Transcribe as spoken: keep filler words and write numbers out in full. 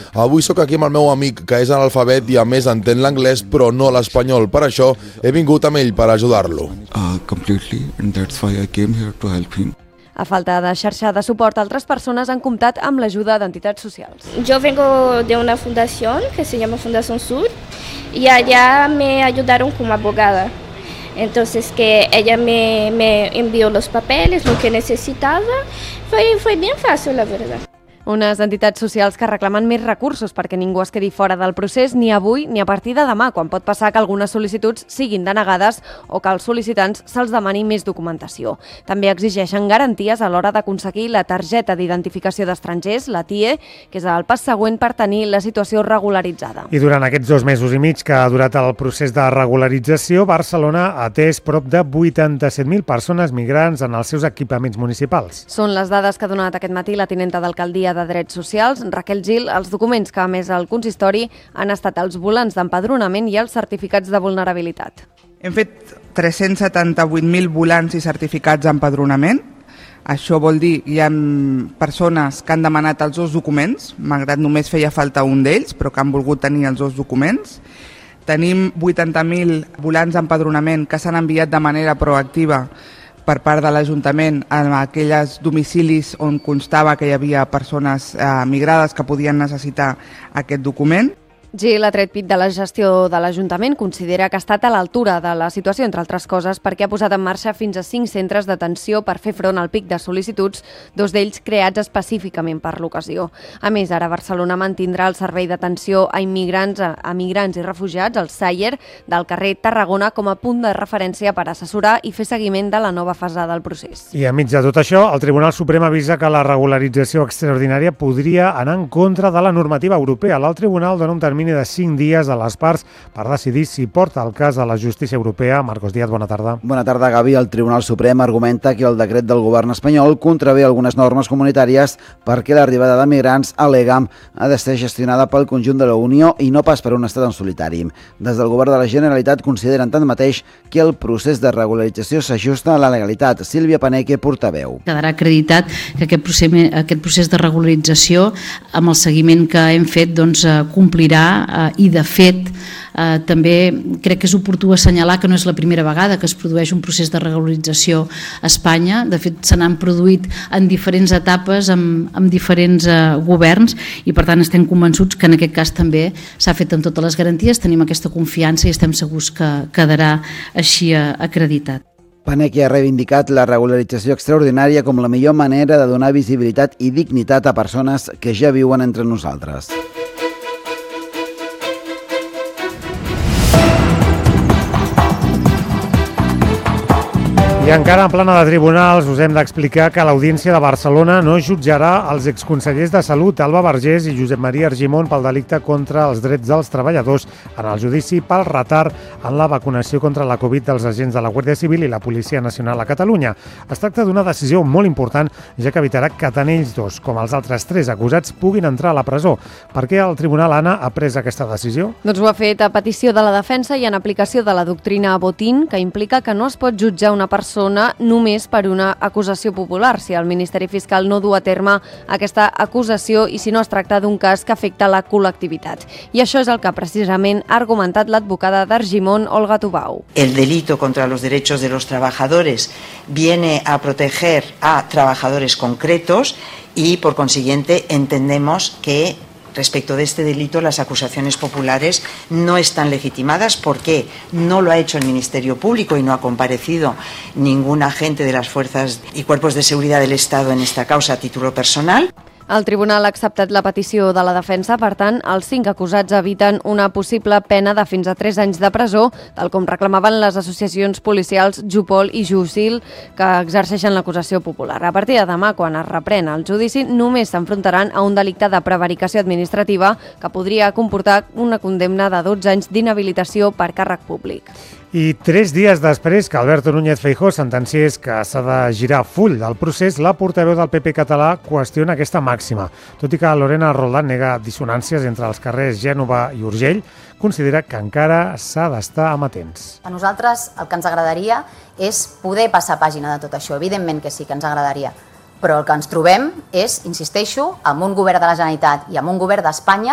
Avui sóc aquí amb el meu amic, que és analfabet i a més entén l'anglès però no l'espanyol. Per això he vingut amb ell per ajudar-lo. Uh, completely, and that's why I came here to help him. A falta de xarxa de suport, altres persones han comptat amb l'ajuda d'entitats socials. Yo vengo de una fundación que se llama Fundación Sur y allá me ayudaron como abogada. Entonces que ella me, me envió los papeles, lo que necesitaba, fue, fue bien fácil, la verdad. Unes entitats socials que reclamen més recursos perquè ningú es quedi fora del procés ni avui ni a partir de demà, quan pot passar que algunes sol·licituds siguin denegades o que als sol·licitants se'ls demani més documentació. També exigeixen garanties a l'hora d'aconseguir la targeta d'identificació d'estrangers, la T I E, que és el pas següent per tenir la situació regularitzada. I durant aquests dos mesos i mig que ha durat el procés de regularització, Barcelona ha atès prop de vuitanta-set mil persones migrants en els seus equipaments municipals. Són les dades que ha donat aquest matí la tinenta d'alcaldia de Drets Socials, Raquel Gil. Els documents que ha emès el consistori han estat els volants d'empadronament i els certificats de vulnerabilitat. Hem fet tres-cents setanta-vuit mil volants i certificats d'empadronament. Això vol dir que hi ha persones que han demanat els dos documents, malgrat només feia falta un d'ells, però que han volgut tenir els dos documents. Tenim vuitanta mil volants d'empadronament que s'han enviat de manera proactiva per part de l'Ajuntament en aquells domicilis on constava que hi havia persones eh, migrades que podien necessitar aquest document. Gil ha tret pit de la gestió de l'Ajuntament, considera que ha estat a l'altura de la situació, entre altres coses, perquè ha posat en marxa fins a cinc centres d'atenció per fer front al pic de sol·licituds, dos d'ells creats específicament per l'ocasió. A més, ara Barcelona mantindrà el servei d'atenció a immigrants, a migrants i refugiats, el SAIER, del carrer Tarragona, com a punt de referència per assessorar i fer seguiment de la nova fase del procés. I enmig de tot això, el Tribunal Suprem avisa que la regularització extraordinària podria anar en contra de la normativa europea. El Tribunal dona un termini de cinc dies a les parts per decidir si porta el cas a la justícia europea. Marcos Díaz, bona tarda. Bona tarda, Gavi. El Tribunal Suprem argumenta que el decret del govern espanyol contravé algunes normes comunitàries perquè l'arribada de migrants, al·lega, ha de ser gestionada pel conjunt de la Unió i no pas per un estat en solitari. Des del govern de la Generalitat consideren tanmateix que el procés de regularització s'ajusta a la legalitat. Sílvia Paneque, portaveu. Quedarà acreditat que aquest procés, aquest procés de regularització, amb el seguiment que hem fet, doncs, complirà i de fet eh, també crec que és oportú assenyalar que no és la primera vegada que es produeix un procés de regularització a Espanya. De fet, se n'han produït en diferents etapes amb, amb diferents eh, governs i per tant estem convençuts que en aquest cas també s'ha fet amb totes les garanties, tenim aquesta confiança i estem segurs que quedarà així eh, acreditat. Paneque ha reivindicat la regularització extraordinària com la millor manera de donar visibilitat i dignitat a persones que ja viuen entre nosaltres. I encara en plana de tribunals us hem d'explicar que l'Audiència de Barcelona no jutjarà els exconsellers de Salut, Alba Vergés i Josep Maria Argimon, pel delicte contra els drets dels treballadors en el judici pel retard en la vacunació contra la Covid dels agents de la Guàrdia Civil i la Policia Nacional a Catalunya. Es tracta d'una decisió molt important, ja que evitarà que tant ells dos com els altres tres acusats puguin entrar a la presó. Per què el Tribunal, Anna, ha pres aquesta decisió? Doncs ho ha fet a petició de la defensa i en aplicació de la doctrina Botín, que implica que no es pot jutjar una persona només per una acusació popular, si el Ministeri Fiscal no du a terme aquesta acusació i si no es tracta d'un cas que afecta la col·lectivitat. I això és el que precisament ha argumentat l'advocada d'Argimon, Olga Tubau. El delito contra los derechos de los trabajadores viene a proteger a trabajadores concretos y, por consiguiente, entendemos que respecto de este delito, las acusaciones populares no están legitimadas porque no lo ha hecho el Ministerio Público y no ha comparecido ningún agente de las fuerzas y cuerpos de seguridad del Estado en esta causa a título personal. El tribunal ha acceptat la petició de la defensa, per tant, els cinc acusats eviten una possible pena de fins a tres anys de presó, tal com reclamaven les associacions policials Jupol i Jusil, que exerceixen l'acusació popular. A partir de demà, quan es reprèn el judici, només s'enfrontaran a un delicte de prevaricació administrativa que podria comportar una condemna de dotze anys d'inhabilitació per càrrec públic. I tres dies després que Alberto Núñez Feijóo sentenciés que s'ha de girar full del procés, la portaveu del P P català qüestiona aquesta màxima. Tot i que Lorena Roldán nega dissonàncies entre els carrers Gènova i Urgell, considera que encara s'ha d'estar amatents. A nosaltres el que ens agradaria és poder passar pàgina de tot això. Evidentment que sí que ens agradaria. Però el que ens trobem és, insisteixo, amb un govern de la Generalitat i amb un govern d'Espanya